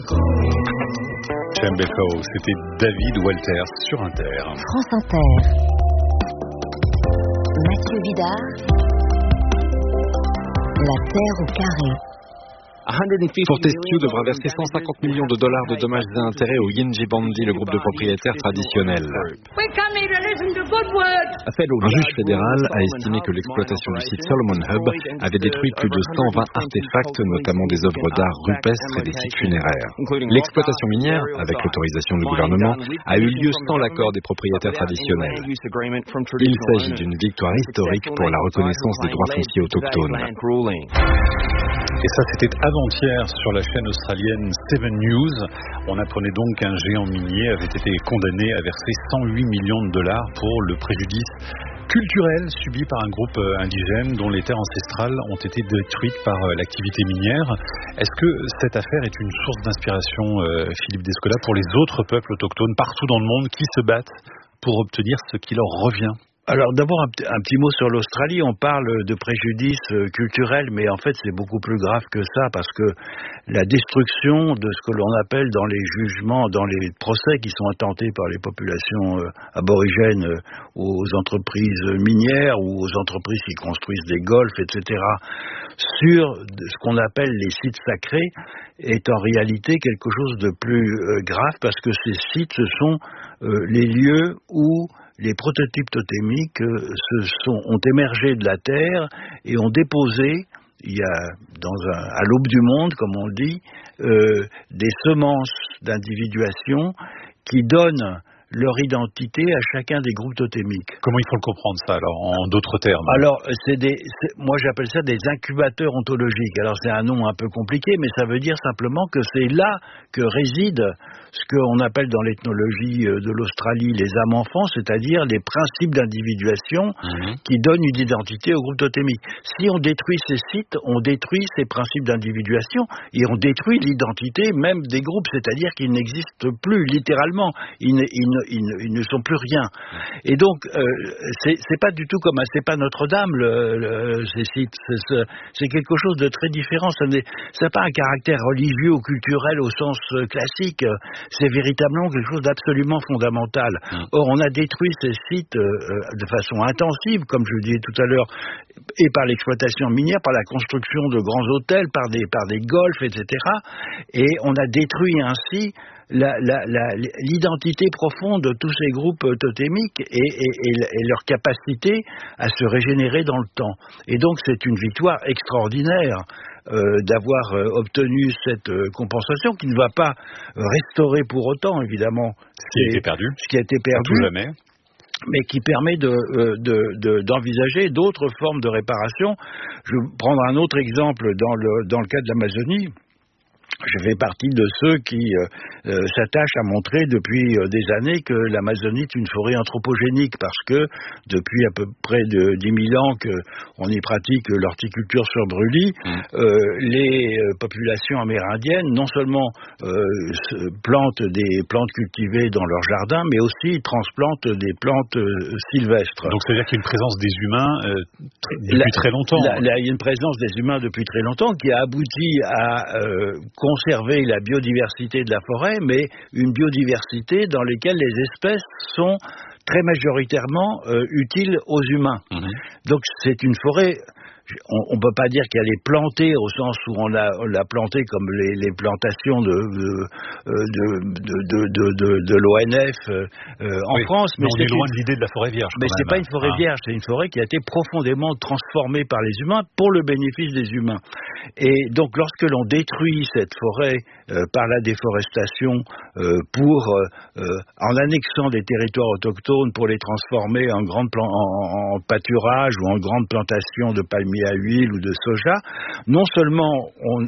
Chembeco, c'était David Walters sur Inter. France Inter. Mathieu Vidard. La Terre au carré. Fortescue devra verser 150 millions de dollars de dommages et intérêts au Yindji Bandi, le groupe de propriétaires traditionnels. Un juge fédéral a estimé que l'exploitation du site Solomon Hub avait détruit plus de 120 artefacts, notamment des œuvres d'art rupestres et des sites funéraires. L'exploitation minière, avec l'autorisation du gouvernement, a eu lieu sans l'accord des propriétaires traditionnels. Il s'agit d'une victoire historique pour la reconnaissance des droits fonciers autochtones. Et ça, c'était avant-hier sur la chaîne australienne 7 News. On apprenait donc qu'un géant minier avait été condamné à verser 108 millions de dollars pour le préjudice culturel subi par un groupe indigène dont les terres ancestrales ont été détruites par l'activité minière. Est-ce que cette affaire est une source d'inspiration, Philippe Descola, pour les autres peuples autochtones partout dans le monde qui se battent pour obtenir ce qui leur revient ? Alors d'abord un petit mot sur l'Australie. On parle de préjudice culturel, mais en fait c'est beaucoup plus grave que ça, parce que la destruction de ce que l'on appelle dans les jugements, dans les procès qui sont intentés par les populations aborigènes aux entreprises minières ou aux entreprises qui construisent des golfs, etc., sur ce qu'on appelle les sites sacrés, est en réalité quelque chose de plus grave, parce que ces sites, ce sont les lieux où les prototypes totémiques ont émergé de la terre et ont déposé, à l'aube du monde, comme on le dit, des semences d'individuation qui donnent leur identité à chacun des groupes totémiques. Comment il faut le comprendre ça, alors, en d'autres termes? Alors, moi j'appelle ça des incubateurs ontologiques. Alors c'est un nom un peu compliqué, mais ça veut dire simplement que c'est là que réside ce qu'on appelle dans l'ethnologie de l'Australie les âmes enfants, c'est-à-dire les principes d'individuation qui donnent une identité au groupe totémique. Si on détruit ces sites, on détruit ces principes d'individuation et on détruit l'identité même des groupes, c'est-à-dire qu'ils n'existent plus, littéralement. Ils ne sont plus rien. Et donc, c'est pas du tout comme c'est pas Notre-Dame, ces sites. C'est quelque chose de très différent. Ça n'a pas un caractère religieux ou culturel au sens classique. C'est véritablement quelque chose d'absolument fondamental. Or, on a détruit ces sites de façon intensive, comme je le disais tout à l'heure, et par l'exploitation minière, par la construction de grands hôtels, par des golfs, etc. Et on a détruit ainsi l'identité profonde de tous ces groupes totémiques et leur capacité à se régénérer dans le temps. Et donc c'est une victoire extraordinaire d'avoir obtenu cette compensation qui ne va pas restaurer pour autant, évidemment, ce qui a été perdu, à tout jamais, mais qui permet d'envisager d'autres formes de réparation. Je vais prendre un autre exemple dans le cas de l'Amazonie. Je fais partie de ceux qui s'attachent à montrer depuis des années que l'Amazonie est une forêt anthropogénique, parce que depuis à peu près 10 000 ans qu'on y pratique l'horticulture sur brûlis, les populations amérindiennes non seulement plantent des plantes cultivées dans leur jardin, mais aussi transplantent des plantes sylvestres. Donc ça veut dire qu'il y a une présence des humains depuis très longtemps. Il y a une présence des humains depuis très longtemps qui a abouti à conserver la biodiversité de la forêt, mais une biodiversité dans laquelle les espèces sont très majoritairement utiles aux humains. Donc c'est une forêt. On ne peut pas dire qu'elle est plantée au sens où on l'a plantée comme les plantations de l'ONF en France. Mais on est loin de l'idée de la forêt vierge. Mais c'est pas une forêt vierge, c'est une forêt qui a été profondément transformée par les humains pour le bénéfice des humains. Et donc lorsque l'on détruit cette forêt par la déforestation en annexant des territoires autochtones pour les transformer en pâturage ou en grandes plantations de palmiers à huile ou de soja, non seulement on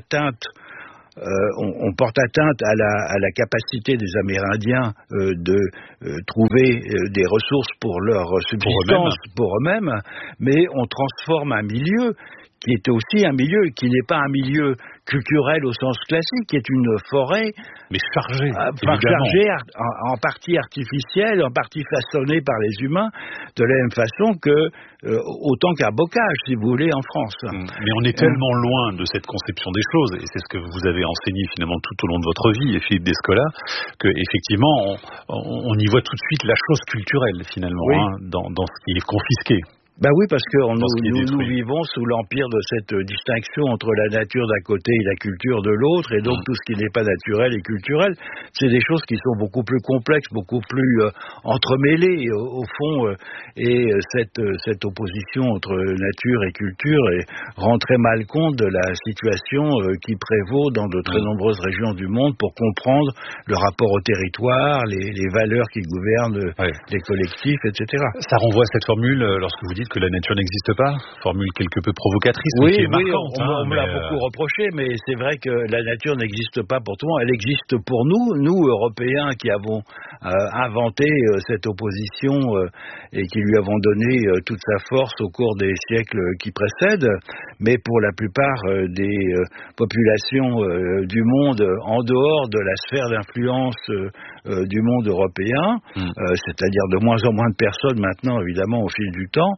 porte atteinte à la capacité des Amérindiens de trouver des ressources pour leur subsistance, pour eux-mêmes, mais on transforme un milieu qui est aussi un milieu qui n'est pas un milieu culturelle au sens classique, qui est une forêt... Mais chargée, chargée, en partie artificielle, en partie façonnée par les humains, de la même façon que autant qu'un bocage, si vous voulez, en France. Mais on est tellement loin de cette conception des choses, et c'est ce que vous avez enseigné finalement tout au long de votre vie, Philippe Descola, que effectivement on y voit tout de suite la chose culturelle finalement, dans ce qui est confisqué. Ben oui, parce que nous vivons sous l'empire de cette distinction entre la nature d'un côté et la culture de l'autre, et donc tout ce qui n'est pas naturel et culturel, c'est des choses qui sont beaucoup plus complexes, beaucoup plus entremêlées au fond, et cette opposition entre nature et culture rend très mal compte de la situation qui prévaut dans de très nombreuses régions du monde pour comprendre le rapport au territoire, les valeurs qui gouvernent les collectifs, etc. Ça renvoie à cette formule lorsque vous dites que la nature n'existe pas, formule quelque peu provocatrice, mais qui est marquante. On me l'a beaucoup reproché, mais c'est vrai que la nature n'existe pas pour tout le monde. Elle existe pour nous Européens, qui avons inventé cette opposition et qui lui avons donné toute sa force au cours des siècles qui précèdent. Mais pour la plupart des populations du monde en dehors de la sphère d'influence du monde européen, c'est-à-dire de moins en moins de personnes maintenant, évidemment, au fil du temps,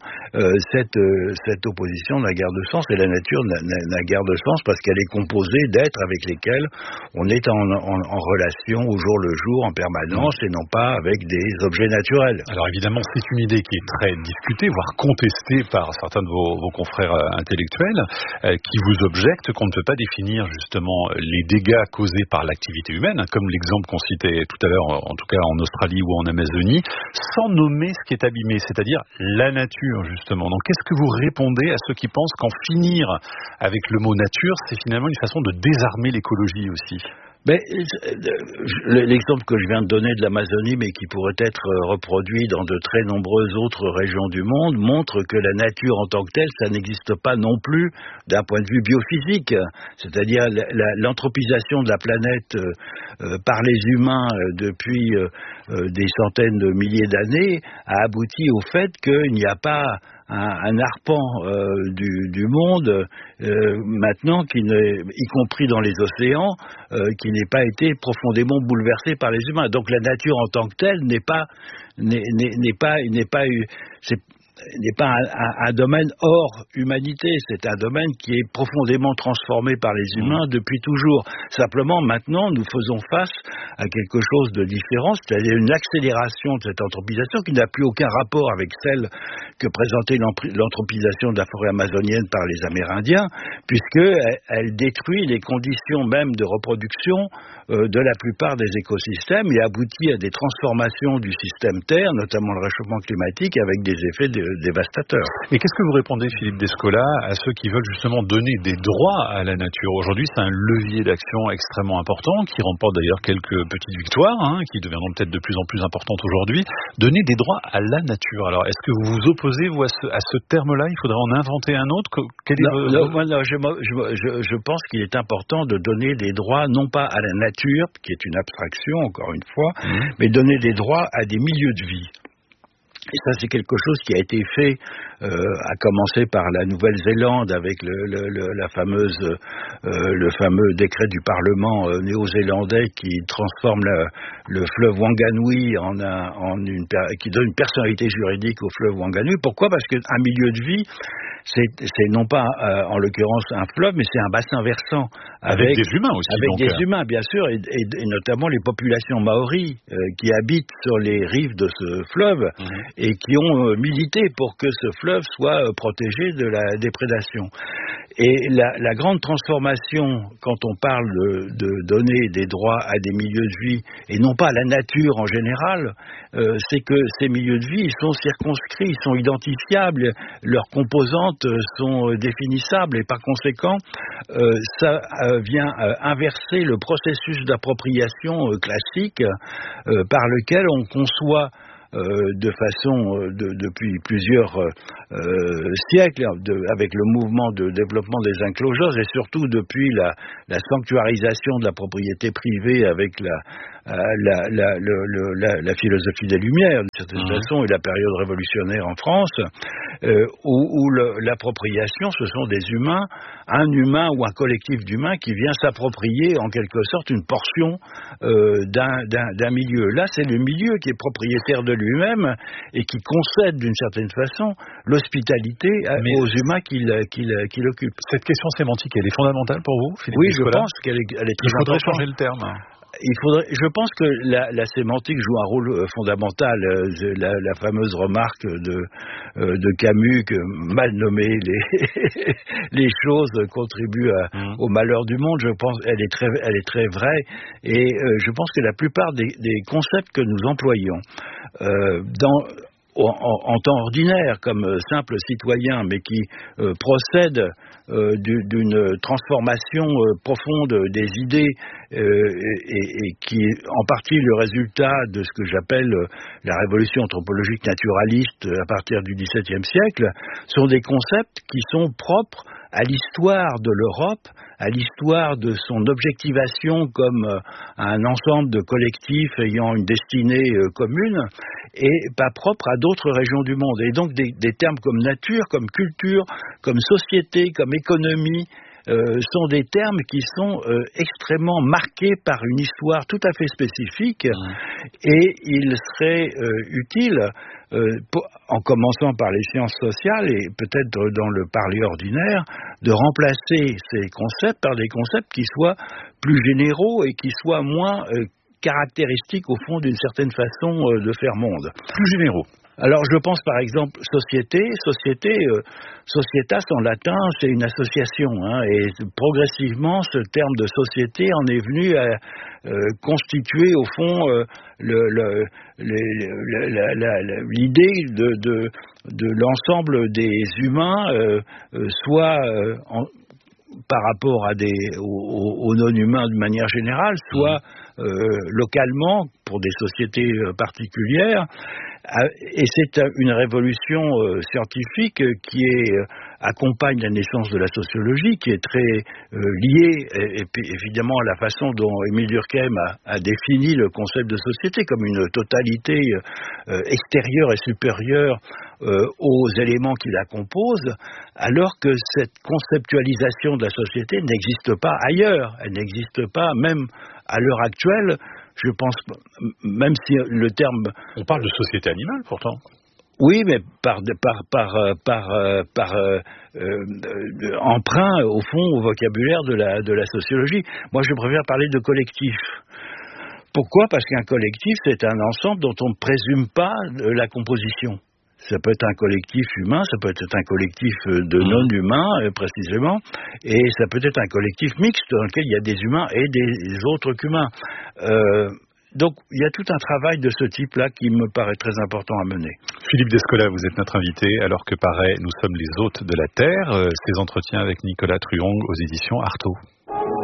cette opposition n'a guère de sens, et la nature n'a guère de sens parce qu'elle est composée d'êtres avec lesquels on est en relation au jour le jour, en permanence, et non pas avec des objets naturels. Alors évidemment, c'est une idée qui est très discutée, voire contestée par certains de vos confrères intellectuels, qui vous objectent qu'on ne peut pas définir justement les dégâts causés par l'activité humaine, comme l'exemple qu'on citait tout à l'heure, en tout cas en Australie ou en Amazonie, sans nommer ce qui est abîmé, c'est-à-dire la nature, justement. Donc, qu'est-ce que vous répondez à ceux qui pensent qu'en finir avec le mot nature, c'est finalement une façon de désarmer l'écologie aussi? L'exemple que je viens de donner de l'Amazonie, mais qui pourrait être reproduit dans de très nombreuses autres régions du monde, montre que la nature en tant que telle, ça n'existe pas non plus d'un point de vue biophysique. C'est-à-dire l'anthropisation de la planète par les humains depuis des centaines de milliers d'années a abouti au fait qu'il n'y a pas un arpent du monde maintenant, y compris dans les océans, qui n'ait pas été profondément bouleversé par les humains. Donc la nature en tant que telle n'est pas un domaine hors humanité, c'est un domaine qui est profondément transformé par les humains depuis toujours. Simplement, maintenant, nous faisons face à quelque chose de différent, c'est-à-dire une accélération de cette anthropisation qui n'a plus aucun rapport avec celle que présentait l'anthropisation de la forêt amazonienne par les Amérindiens, puisqu'elle détruit les conditions même de reproduction de la plupart des écosystèmes et aboutit à des transformations du système Terre, notamment le réchauffement climatique, avec des effets dévastateurs. Et qu'est-ce que vous répondez, Philippe Descola, à ceux qui veulent justement donner des droits à la nature? Aujourd'hui, c'est un levier d'action extrêmement important, qui remporte d'ailleurs quelques petites victoires, qui deviendront peut-être de plus en plus importantes aujourd'hui. Donner des droits à la nature. Alors, est-ce que vous vous opposez, vous, à ce terme-là? Il faudrait en inventer un autre? Je pense qu'il est important de donner des droits, non pas à la nature, qui est une abstraction, encore une fois, mais donner des droits à des milieux de vie. Et ça, c'est quelque chose qui a été fait, à commencer par la Nouvelle-Zélande avec le fameux décret du Parlement néo-zélandais qui transforme le fleuve Wanganui qui donne une personnalité juridique au fleuve Wanganui. Pourquoi? Parce qu'un milieu de vie, c'est non pas en l'occurrence un fleuve, mais c'est un bassin versant avec des humains aussi. Avec des humains, bien sûr, et notamment les populations maoris qui habitent sur les rives de ce fleuve et qui ont milité pour que ce fleuve soit protégé de la déprédation. Et la grande transformation, quand on parle de donner des droits à des milieux de vie, et non pas à la nature en général, c'est que ces milieux de vie, ils sont circonscrits, ils sont identifiables, leurs composantes sont définissables, et par conséquent, ça vient inverser le processus d'appropriation classique par lequel on conçoit depuis plusieurs siècles, avec le mouvement de développement des enclosures et surtout depuis la sanctuarisation de la propriété privée avec la philosophie des Lumières, d'une certaine façon, et la période révolutionnaire en France, où l'appropriation, ce sont des humains, un humain ou un collectif d'humains qui vient s'approprier en quelque sorte une portion d'un milieu. Là, c'est le milieu qui est propriétaire de lui-même et qui concède d'une certaine façon l'hospitalité aux humains qui l'occupent. Cette question sémantique, elle est fondamentale pour vous, Philippe Oui, Descola? je pense qu'elle est très importante. Il faudrait changer le terme. Je pense que la sémantique joue un rôle fondamental. La fameuse remarque de Camus que mal nommer les choses contribuent au malheur du monde, je pense, elle est très vraie. Et je pense que la plupart des concepts que nous employons en temps ordinaire, comme simple citoyen, mais qui procède d'une transformation profonde des idées et qui est en partie le résultat de ce que j'appelle la révolution anthropologique naturaliste à partir du XVIIe siècle, sont des concepts qui sont propres à l'histoire de l'Europe, à l'histoire de son objectivation comme un ensemble de collectifs ayant une destinée commune, et pas propre à d'autres régions du monde. Et donc des termes comme nature, comme culture, comme société, comme économie, sont des termes qui sont extrêmement marqués par une histoire tout à fait spécifique, et il serait utile, en commençant par les sciences sociales et peut-être dans le parler ordinaire, de remplacer ces concepts par des concepts qui soient plus généraux et qui soient moins caractéristiques au fond d'une certaine façon de faire monde. Plus généraux. Alors je pense par exemple société, societas en latin c'est une association, et progressivement ce terme de société en est venu à constituer au fond l'idée de l'ensemble des humains, soit par rapport aux non-humains de manière générale, soit localement pour des sociétés particulières. Et c'est une révolution scientifique qui accompagne la naissance de la sociologie, qui est très liée et évidemment à la façon dont Émile Durkheim a défini le concept de société comme une totalité extérieure et supérieure aux éléments qui la composent, alors que cette conceptualisation de la société n'existe pas ailleurs. Elle n'existe pas même à l'heure actuelle. Je pense, même si le terme... On parle de société animale, pourtant. Oui, mais par emprunt, au fond, au vocabulaire de la sociologie. Moi, je préfère parler de collectif. Pourquoi ? Parce qu'un collectif, c'est un ensemble dont on ne présume pas la composition. Ça peut être un collectif humain, ça peut être un collectif de non-humains, précisément, et ça peut être un collectif mixte dans lequel il y a des humains et des autres qu'humains. Donc, il y a tout un travail de ce type-là qui me paraît très important à mener. Philippe Descola, vous êtes notre invité, alors que paraît Nous sommes les hôtes de la Terre, ces entretiens avec Nicolas Truong aux éditions Artaud.